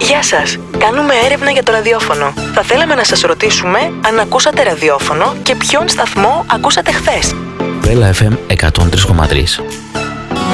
Γεια σας, κάνουμε έρευνα για το ραδιόφωνο. Θα θέλαμε να σας ρωτήσουμε αν ακούσατε ραδιόφωνο και ποιον σταθμό ακούσατε χθες. Βέλα FM 103,3.